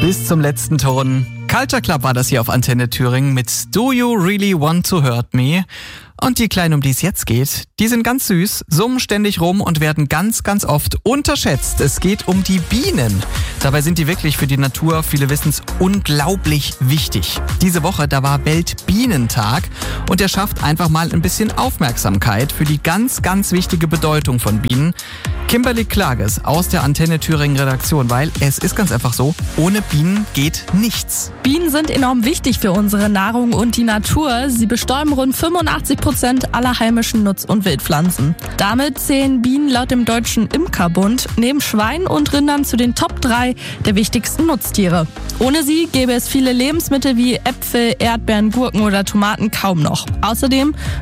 bis zum letzten Ton. Culture Club war das hier auf Antenne Thüringen mit Do You Really Want to Hurt Me? Und die Kleinen, um die es jetzt geht, die sind ganz süß, summen ständig rum und werden ganz, ganz oft unterschätzt. Es geht um die Bienen. Dabei sind die wirklich für die Natur, viele wissen es, unglaublich wichtig. Diese Woche, da war Weltbienentag und der schafft einfach mal ein bisschen Aufmerksamkeit für die ganz, ganz wichtige Bedeutung von Bienen. Kimberly Klages aus der Antenne Thüringen Redaktion, weil es ist ganz einfach so, ohne Bienen geht nichts. Bienen sind enorm wichtig für unsere Nahrung und die Natur. Sie bestäuben rund 85% aller heimischen Nutz- und Wildpflanzen. Damit zählen Bienen laut dem Deutschen Imkerbund neben Schweinen und Rindern zu den Top 3 der wichtigsten Nutztiere. Ohne sie gäbe es viele Lebensmittel wie Äpfel, Erdbeeren, Gurken oder Tomaten kaum noch. Außerdem